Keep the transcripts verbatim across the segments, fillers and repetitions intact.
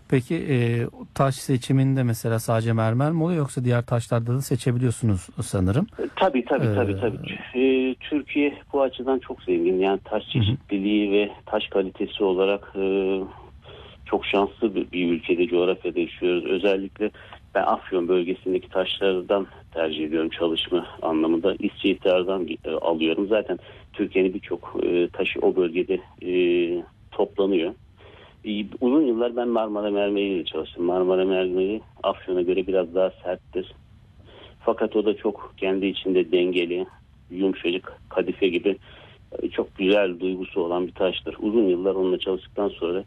Peki e, taş seçiminde mesela sadece mermer mi oluyor yoksa diğer taşlarda da seçebiliyorsunuz sanırım? Tabii tabii Ee, tabii tabii. Ee, Türkiye bu açıdan çok zengin. Yani taş çeşitliliği ve taş kalitesi olarak e, çok şanslı bir, bir ülkede, coğrafyada yaşıyoruz. Özellikle ben Afyon bölgesindeki taşlardan tercih ediyorum çalışma anlamında. İstihdamdan e, alıyorum. Zaten Türkiye'nin birçok e, taşı o bölgede e, toplanıyor. E, uzun yıllar ben Marmara mermeriyle çalıştım. Marmara mermeri Afyon'a göre biraz daha serttir. Fakat o da çok kendi içinde dengeli, yumuşacık, kadife gibi e, çok güzel duygusu olan bir taştır. Uzun yıllar onunla çalıştıktan sonra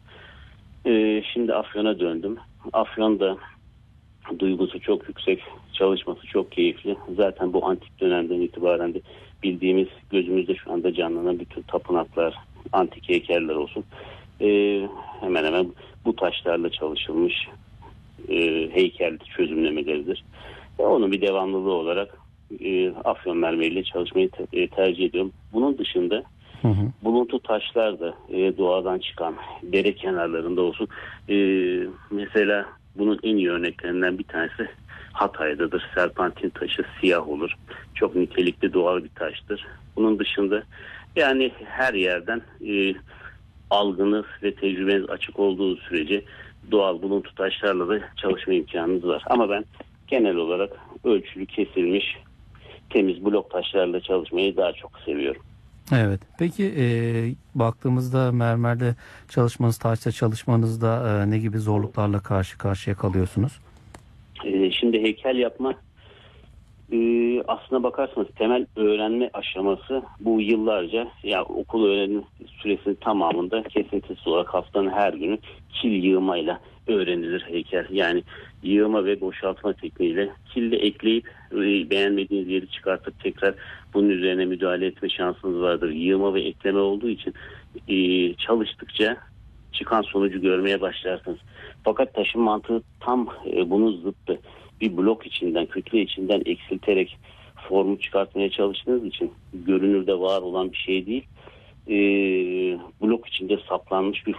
e, şimdi Afyon'a döndüm. Afyon'da duygusu çok yüksek, çalışması çok keyifli. Zaten bu antik dönemden itibaren de bildiğimiz, gözümüzde şu anda canlanan bütün tapınaklar, antik heykeller olsun. E, hemen hemen bu taşlarla çalışılmış e, heykel çözümlemeleridir. Ve onun bir devamlılığı olarak e, Afyon mermeriyle çalışmayı te- e, tercih ediyorum. Bunun dışında Hı hı. buluntu taşlar da e, doğadan çıkan, dere kenarlarında olsun. E, mesela bunun en iyi örneklerinden bir tanesi Hatay'dadır. Serpantin taşı siyah olur. Çok nitelikli doğal bir taştır. Bunun dışında yani her yerden e, algınız ve tecrübeniz açık olduğu sürece doğal buluntu taşlarla da çalışma imkanınız var. Ama ben genel olarak ölçülü kesilmiş temiz blok taşlarla çalışmayı daha çok seviyorum. Evet. Peki e, baktığımızda mermerde çalışmanız, taşta çalışmanızda e, ne gibi zorluklarla karşı karşıya kalıyorsunuz? Ee, şimdi heykel yapma e, aslına bakarsanız temel öğrenme aşaması bu yıllarca ya okul öğrenim süresinin tamamında kesintisiz olarak haftanın her günü kil yığmayla öğrenilir heykel. Yani yığma ve boşaltma tekniğiyle kille ekleyip e, beğenmediğiniz yeri çıkartıp tekrar bunun üzerine müdahale etme şansınız vardır. Yığma ve ekleme olduğu için e, çalıştıkça çıkan sonucu görmeye başlarsınız. Fakat taşın mantığı tam e, bunun zıttı. Bir blok içinden, kütle içinden eksilterek formu çıkartmaya çalıştığınız için görünürde var olan bir şey değil. E, blok içinde saplanmış bir